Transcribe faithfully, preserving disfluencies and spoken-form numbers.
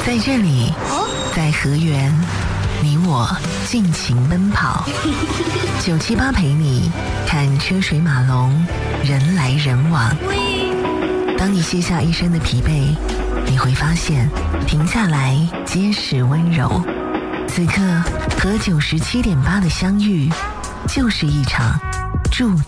在这里，在河源，你我尽情奔跑。九七八陪你看车水马龙，人来人往。当你卸下一身的疲惫，你会发现停下来皆是温柔。此刻和九十七点八的相遇，就是一场注